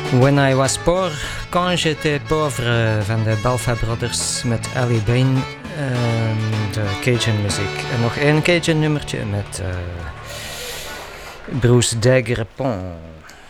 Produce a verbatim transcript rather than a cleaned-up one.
When I Was Poor, Quand j'étais pauvre van de Balfa Brothers met Ali Bain, um, de Cajun muziek. En nog één Cajun nummertje met uh, Bruce Daguerre-Pont.